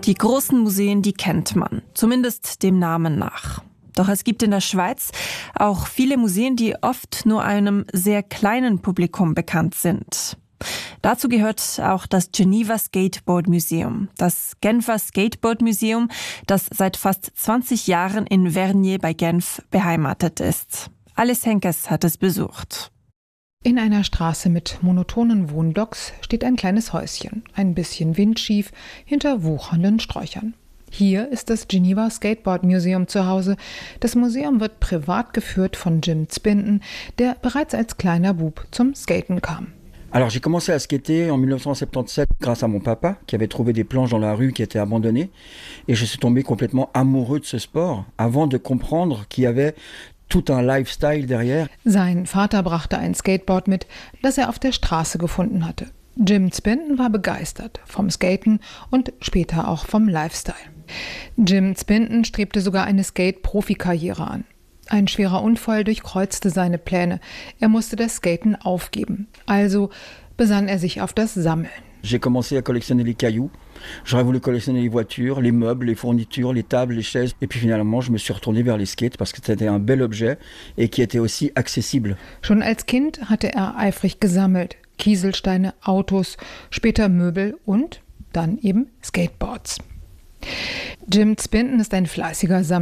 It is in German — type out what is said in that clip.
Die großen Museen, die kennt man, zumindest dem Namen nach. Doch es gibt in der Schweiz auch viele Museen, die oft nur einem sehr kleinen Publikum bekannt sind. Dazu gehört auch das Geneva Skateboard Museum, das Genfer Skateboard Museum, das seit fast 20 Jahren in Vernier bei Genf beheimatet ist. Alice Henkes hat es besucht. In einer Straße mit monotonen Wohnblocks steht ein kleines Häuschen, ein bisschen windschief, hinter wuchernden Sträuchern. Hier ist das Geneva Skateboard Museum zu Hause. Das Museum wird privat geführt von Jim Spinton, der bereits als kleiner Bub zum Skaten kam. Alors j'ai commencé à skater en 1977 grâce à mon papa qui avait trouvé des planches dans la rue qui étaient abandonnées et je suis tombé complètement amoureux de ce sport avant de comprendre qu'il y avait tout un lifestyle derrière. Sein Vater brachte ein Skateboard mit, das er auf der Straße gefunden hatte. Jim Spinton war begeistert vom Skaten und später auch vom Lifestyle. Jim Spinton strebte sogar eine Skate-Profikarriere an. Ein schwerer Unfall durchkreuzte seine Pläne. Er musste das Skaten aufgeben. Also besann er sich auf das Sammeln. J'ai commencé à collectionner les cailloux. J'aurais voulu collectionner les voitures, les meubles, les fournitures, les tables, les chaises. Et puis finalement, je me suis retourné vers les skates parce que c'était un bel objet et qui était aussi accessible. Schon als Kind hatte er eifrig gesammelt. Kieselsteine, Autos, später Möbel und dann eben Skateboards. Jim Spinton ist ein fleißiger Sammler.